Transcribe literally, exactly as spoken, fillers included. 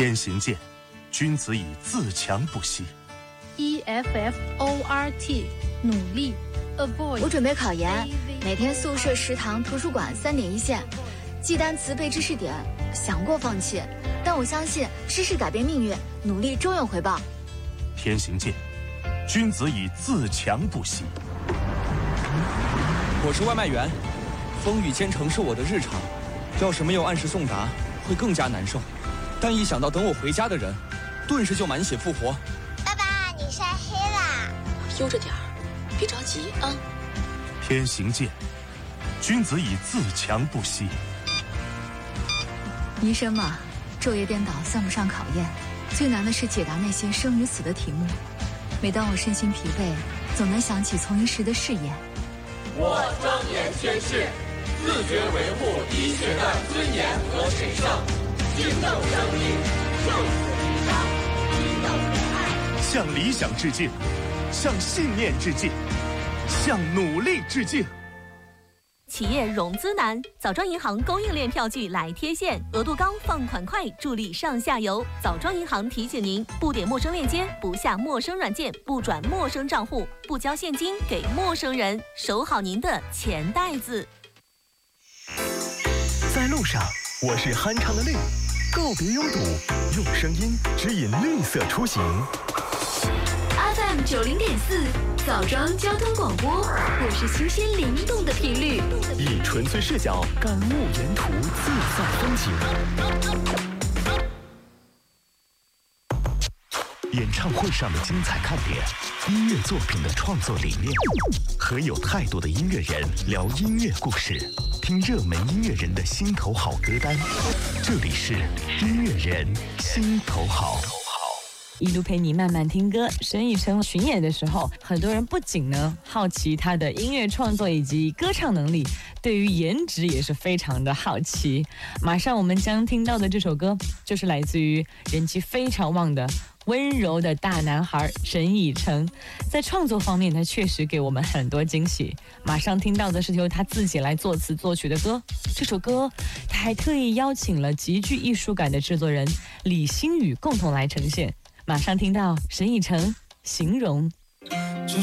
天行健，君子以自强不息。 E F F O R T 努力 avoid。 我准备考研，每天宿舍、食堂、图书馆三点一线，记单词、背知识点，想过放弃，但我相信知识改变命运，努力终有回报。 天行健，君子以自强不息。 我是外卖员，风雨兼程是我的日常，要是没有按时送达，会更加难受。但一想到等我回家的人，顿时就满血复活。 爸爸，你晒黑啦！ 悠着点儿，别着急啊。 天行健，君子以自强不息。 医生嘛，昼夜颠倒算不上考验，最难的是解答那些生与死的题目。每当我身心疲惫，总能想起从医时的誓言。 我庄严宣誓，自觉维护医学的尊严和神圣，敬重生命，就此一张，应有仁爱。 向理想致敬，向信念致敬，向努力致敬。 企业融资难，枣庄银行供应链票据来贴现，额度高，放款快，助力上下游。枣庄银行提醒您：不点陌生链接，不下陌生软件，不转陌生账户，不交现金给陌生人，守好您的钱袋子。 在路上，我是酣畅的绿，告别拥堵，用声音指引绿色出行。 F M 九零点四。枣庄交通广播，我是新鲜灵动的频率， 以纯粹视角感悟沿途自在风景。演唱会上的精彩看点，音乐作品的创作理念，和有态度的音乐人聊音乐故事，听热门音乐人的心头好歌单。这里是音乐人心头好。 一路陪你慢慢听歌。沈以诚巡演的时候，很多人不仅呢好奇他的音乐创作以及歌唱能力，对于颜值也是非常的好奇。马上我们将听到的这首歌，就是来自于人气非常旺的温柔的大男孩沈以诚。在创作方面，他确实给我们很多惊喜。马上听到的是由他自己来作词作曲的歌，这首歌他还特意邀请了极具艺术感的制作人李星宇共同来呈现。马上听到沈以诚形容。